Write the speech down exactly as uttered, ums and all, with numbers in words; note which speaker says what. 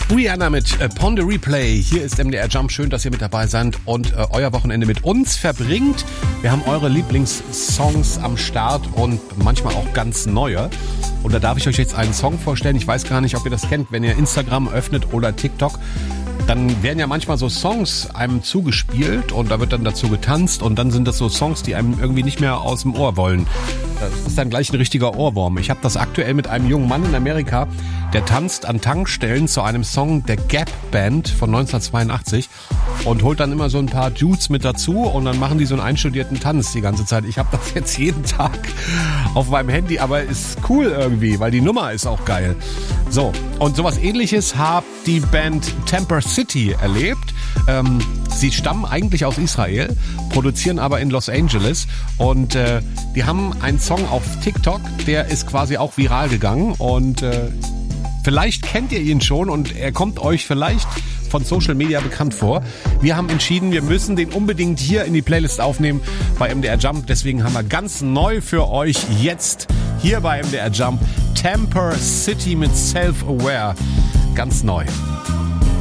Speaker 1: Rihanna mit äh, Pon the Replay. Hier ist M D R Jump. Schön, dass ihr mit dabei seid und äh, euer Wochenende mit uns verbringt. Wir haben eure Lieblingssongs am Start und manchmal auch ganz neue. Und da darf ich euch jetzt einen Song vorstellen. Ich weiß gar nicht, ob ihr das kennt, wenn ihr Instagram öffnet oder TikTok. Dann werden ja manchmal so Songs einem zugespielt und da wird dann dazu getanzt und dann sind das so Songs, die einem irgendwie nicht mehr aus dem Ohr wollen. Das ist dann gleich ein richtiger Ohrwurm. Ich habe das aktuell mit einem jungen Mann in Amerika, der tanzt an Tankstellen zu einem Song der Gap Band von neunzehnhundertzweiundachtzig und holt dann immer so ein paar Dudes mit dazu und dann machen die so einen einstudierten Tanz die ganze Zeit. Ich habe das jetzt jeden Tag auf meinem Handy, aber ist cool irgendwie, weil die Nummer ist auch geil. So, und sowas Ähnliches hat die Band Temper City erlebt. Ähm, sie stammen eigentlich aus Israel, produzieren aber in Los Angeles und äh, die haben einen Song auf TikTok, der ist quasi auch viral gegangen und äh, vielleicht kennt ihr ihn schon und er kommt euch vielleicht von Social Media bekannt vor. Wir haben entschieden, wir müssen den unbedingt hier in die Playlist aufnehmen bei M D R Jump. Deswegen haben wir ganz neu für euch jetzt hier bei M D R Jump Temper City mit Self-Aware. Ganz neu.